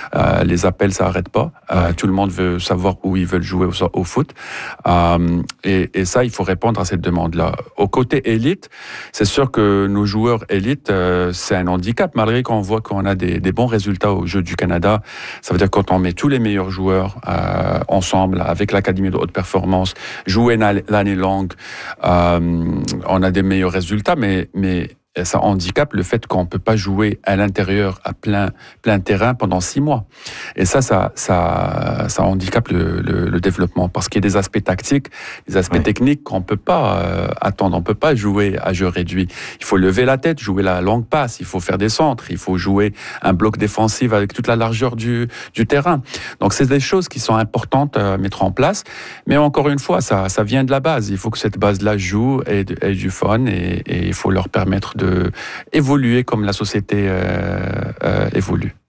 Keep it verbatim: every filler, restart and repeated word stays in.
Euh, les appels, ça n'arrête pas. Euh, Ouais. tout le monde veut savoir où ils veulent jouer au, au foot. Euh, et, et ça, il faut répondre à cette demande-là. Au côté élite, c'est sûr que nos joueurs élites, euh, c'est un handicap, malgré qu'on voit qu'on a des, des bons résultats aux Jeux du Canada. Ça veut dire quand on met tous les meilleurs joueurs euh, ensemble, avec l'Académie de haute performance, jouer l'année longue, euh, on a des meilleurs résultats, mais, mais ça handicape le fait qu'on ne peut pas jouer à l'intérieur, à plein, plein terrain pendant six mois. Et ça, ça, ça, ça handicape le, le, le développement, parce qu'il y a des aspects tactiques, des aspects Ouais. techniques qu'on ne peut pas euh, attendre. On ne peut pas jouer à jeu réduit. Il faut lever la tête, jouer la longue passe, il faut faire des centres, il faut jouer un bloc défensif avec toute la largeur du, du terrain. Donc, c'est des choses qui sont importantes à mettre en place. Mais encore une fois, ça, ça vient de la base. Il faut que cette base-là joue et ait du fun, et, et il faut leur permettre de évoluer comme la société euh, euh, évolue.